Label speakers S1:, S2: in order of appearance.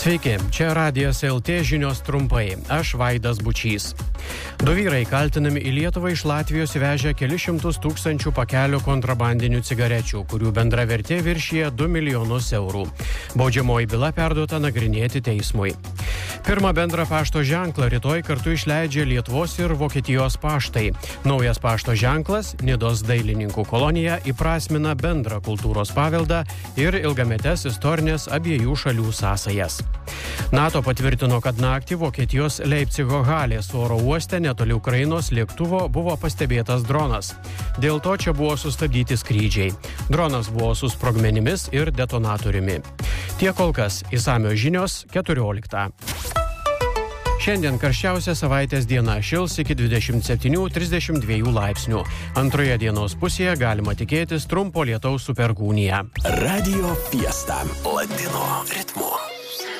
S1: Sveiki, čia Radijas LT žinios trumpai. Aš Vaidas Bučys. Du vyrai kaltinami į Lietuvą iš Latvijos įvežę kelius šimtus tūkstančių pakelių kontrabandinių cigarečių, kurių bendra vertė viršyje 2 milijonus eurų. Baudžiamoji byla perduota nagrinėti teismui. Pirmą bendrą pašto ženklą rytoj kartu išleidžia Lietuvos ir Vokietijos paštai. Naujas pašto ženklas, Nidos dailininkų kolonija, įprasmina bendrą kultūros paveldą ir ilgametes istorinės abiejų šalių sąsajas. NATO patvirtino, kad naktį Vokietijos Leipcigo Halės oro uoste netoli Ukrainos lėktuvo buvo pastebėtas dronas. Dėl to čia buvo sustabdyti skrydžiai. Dronas buvo su sprogmenimis ir detonatoriumi. Tiek kol kas, išsamios žinios 14. Šiandien karščiausia savaitės diena, šils iki 27-32 laipsnių. Antroje dienos pusėje galima tikėtis trumpo lietaus su perkūnija.
S2: Radio Fiesta latino ritmu.